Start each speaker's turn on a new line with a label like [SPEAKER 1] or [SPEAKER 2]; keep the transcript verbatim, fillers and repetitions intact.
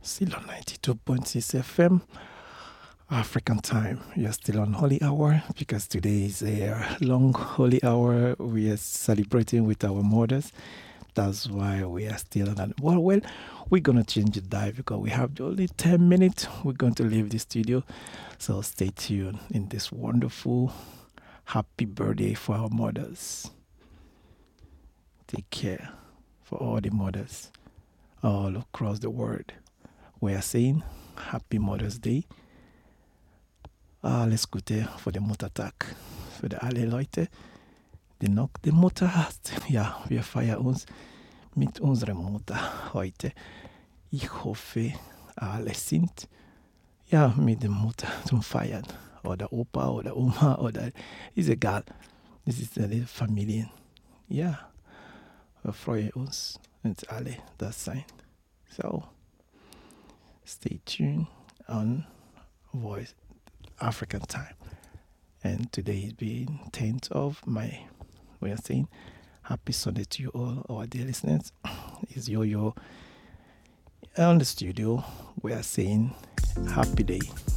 [SPEAKER 1] Still on ninety-two point six F M, African time. You are still on Holy Hour because today is a long Holy Hour. We are celebrating with our mothers. That's why we are still on that. Well, well, we're going to change the dive because we have only ten minutes. We're going to leave the studio. So stay tuned in this wonderful happy birthday for our mothers. Take care for all the mothers all across the world. We are saying Happy Mother's Day. Alles Gute für den Muttertag. Für die alle Leute, die noch die Mutter hast. Ja, wir feiern uns mit unserer Mutter heute. Ich hoffe, alle sind ja mit der Mutter zum Feiern. Oder Opa oder Oma oder ist egal. Das ist eine Familie. Ja, wir freuen uns, wenn alle das sein. So. Stay tuned on Voice African time. And today is being tenth of May. We are saying happy Sunday to you all, our dear listeners. It's Yo Yo on the studio. We are saying happy day.